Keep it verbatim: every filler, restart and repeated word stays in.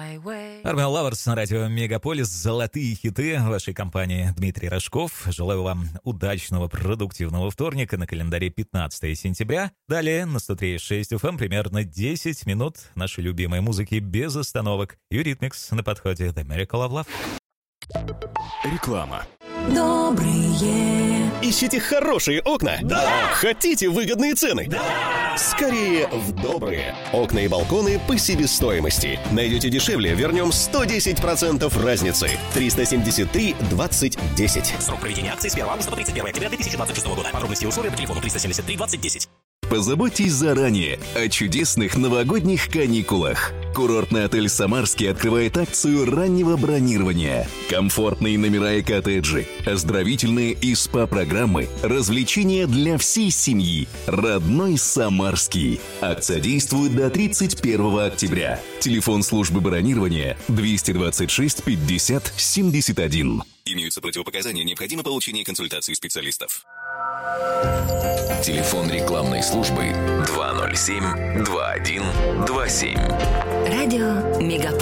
Армия Лаверс на радио Мегаполис. Золотые хиты вашей компании. Дмитрий Рожков. Желаю вам удачного, продуктивного вторника. На календаре пятнадцатое сентября. Далее на сто три и шесть эф эм примерно десять минут нашей любимой музыки без остановок. Юритмикс на подходе. The Miracle of Love. Реклама. Добрые. Ищите хорошие окна? Да! Хотите выгодные цены? Да! Скорее в Добрые. Окна и балконы по себестоимости. Найдете дешевле, вернем сто десять процентов разницы. триста семьдесят три двадцать десять. Срок проведения акции с первого августа по тридцать первое октября две тысячи двадцать шестого года. Подробности и условия по телефону триста семьдесят три двадцать десять. Позаботьтесь заранее о чудесных новогодних каникулах. Курортный отель «Самарский» открывает акцию раннего бронирования. Комфортные номера и коттеджи, оздоровительные и СПА-программы, развлечения для всей семьи. Родной «Самарский». Акция действует до тридцать первого октября. Телефон службы бронирования двести двадцать шесть пятьдесят семьдесят один. Имеются противопоказания, необходимо получение консультации специалистов. Телефон рекламной службы два ноль семь два один два семь. Радио Мегаполис.